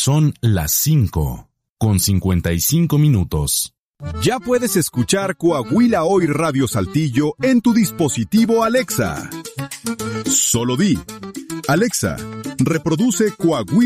Son las 5:55. Ya puedes escuchar Coahuila Hoy Radio Saltillo en tu dispositivo Alexa. Solo di: Alexa, reproduce Coahuila